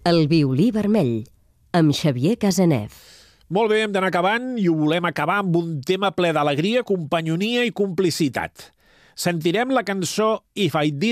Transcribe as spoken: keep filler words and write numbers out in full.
El violí vermell, amb Xavier Casanev. Molt bé, hem d'anar acabant i ho volem acabar amb un tema ple d'alegria, companyonia i complicitat. Sentirem la cançó If I Did